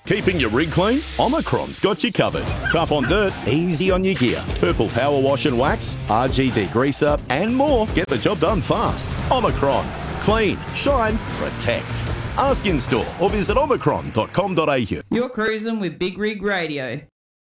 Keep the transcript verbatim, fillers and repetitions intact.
Keeping your rig clean? Omicron's got you covered. Tough on dirt, easy on your gear. Purple Power Wash and Wax, R G Degreaser, and more. Get the job done fast. Omicron. Clean, shine, protect. Ask in store or visit omicron dot com dot a u. You're cruising with Big Rig Radio.